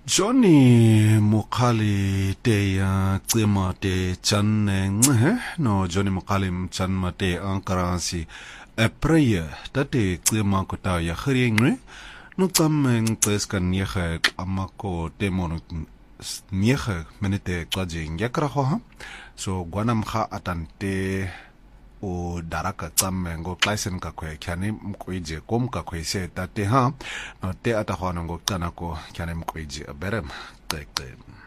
Johnny Mukali te tsema te chan no Johnny Mukali chan te ankaransi prayer tate tsema kota ya khring no tsam tskan yekha amako temon nyekha menete kwaje yakra ho so gwanam kha atante o daraka tsamme ngo klaisen ka kwe kyane mkwije kom ka kwe se tate ha no te atahwana ngo kana ko kyane mkwije berem teke